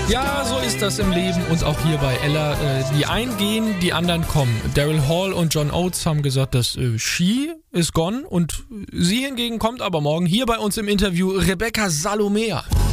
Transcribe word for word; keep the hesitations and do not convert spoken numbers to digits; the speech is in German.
Ja, so ist das im Leben und auch hier bei Ella. Äh, die einen gehen, die anderen kommen. Daryl Hall und John Oates haben gesagt, das äh, Ski ist gone und sie hingegen kommt aber morgen hier bei uns im Interview Rebecca Salomea.